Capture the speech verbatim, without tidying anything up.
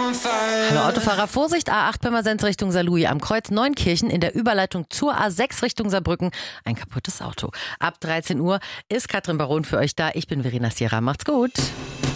Hallo Autofahrer, Vorsicht, A acht Pirmasens Richtung Saarlouis am Kreuz Neunkirchen in der Überleitung zur A sechs Richtung Saarbrücken ein kaputtes Auto. Ab dreizehn Uhr ist Katrin Baron für euch da. Ich bin Verena Sierra. Macht's gut.